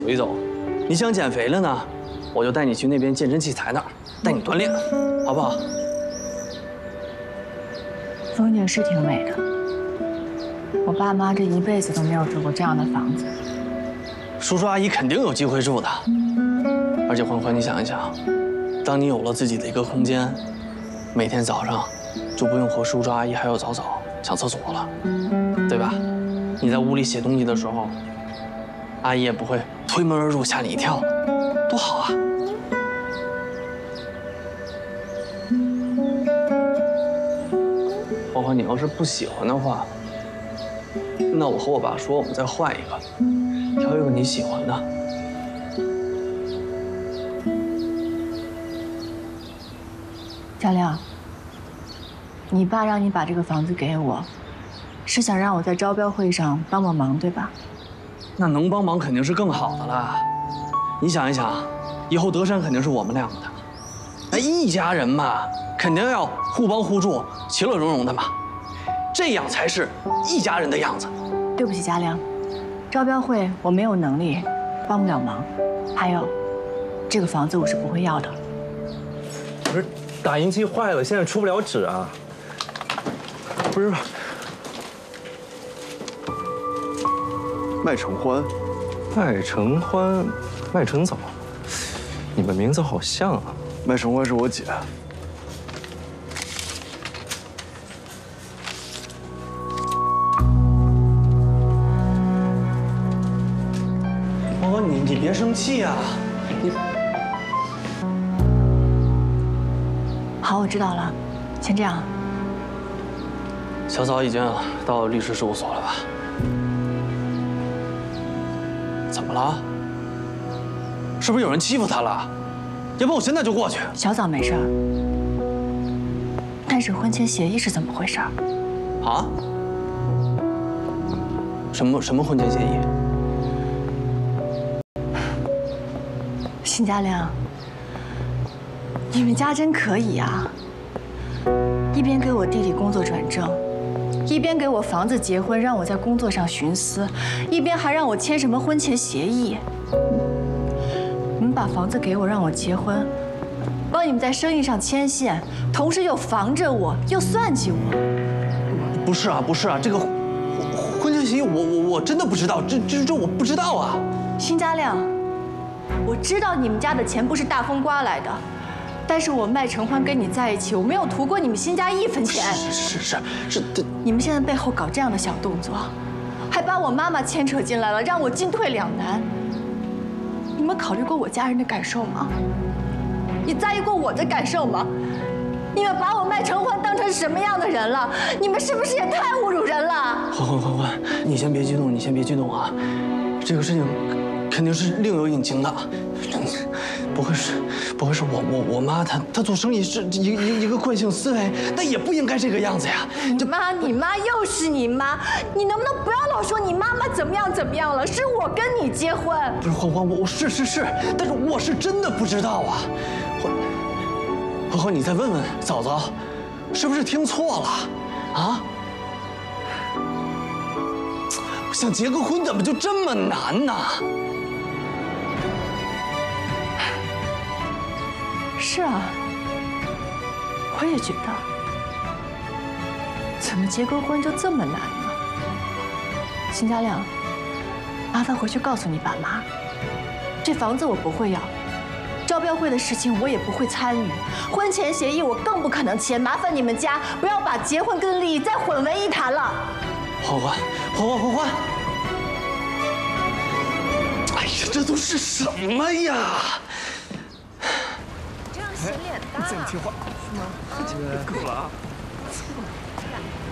走一走。你想减肥了呢，我就带你去那边健身器材那儿，带你锻炼，好不好？ 风景是挺美的，我爸妈这一辈子都没有住过这样的房子。 叔叔阿姨肯定有机会住的。而且欢欢，你想一想，当你有了自己的一个空间，每天早上就不用和叔叔阿姨还有早早抢厕所了，对吧？你在屋里写东西的时候，阿姨也不会推门而入吓你一跳，多好啊！欢欢，你要是不喜欢的话，那我和我爸说，我们再换一个，挑一个你喜欢的。 佳亮，你爸让你把这个房子给我，是想让我在招标会上帮帮忙，对吧？ 那能帮忙肯定是更好的了。你想一想，以后德山肯定是我们两个的，那一家人嘛，肯定要互帮互助、其乐融融的嘛，这样才是一家人的样子。 对不起，佳亮，招标会我没有能力，帮不了忙。还有，这个房子我是不会要的。 不是，打印机坏了，现在出不了纸啊。不是， 麦承欢， 麦承欢，麦承早，你们名字好像啊。 麦承欢是我姐。 欢欢，你别生气啊，你。 好，我知道了，先这样。 小枣已经到律师事务所了吧？怎么了？是不是有人欺负他了？要不我现在就过去。 小枣没事儿，但是婚前协议是怎么回事？ 啊？什么婚前协议？ 辛佳亮，你们家真可以啊！一边给我弟弟工作转正，一边给我房子结婚，让我在工作上徇私，一边还让我签什么婚前协议。你们把房子给我，让我结婚，帮你们在生意上牵线，同时又防着我，又算计我。 不是啊，这个婚前协议我真的不知道，这我不知道啊。 辛佳亮，我知道你们家的钱不是大风刮来的。但是我麦承欢跟你在一起，我没有图过你们辛家一分钱。 是， 你们现在背后搞这样的小动作，还把我妈妈牵扯进来了，让我进退两难。你们考虑过我家人的感受吗？你在意过我的感受吗？你们把我麦承欢当成什么样的人了？你们是不是也太侮辱人了？ 欢，你先别激动啊，这个事情肯定是另有隐情的。不会是我妈她做生意是一个惯性思维，那也不应该这个样子呀。 你妈又是你妈，你能不能不要老说你妈妈怎么样了？是我跟你结婚。 不是欢，我是，但是我是真的不知道啊。欢，你再问问嫂嫂，是不是听错了啊？想结个婚怎么就这么难呢？ 是啊，我也觉得，怎么结个婚就这么难呢？辛佳亮，麻烦回去告诉你爸妈，这房子我不会要，招标会的事情我也不会参与，婚前协议我更不可能签。麻烦你们家不要把结婚跟利益再混为一谈了。 欢，哎呀，这都是什么呀？ 这样洗脸的， 这么听话是吗？够了啊！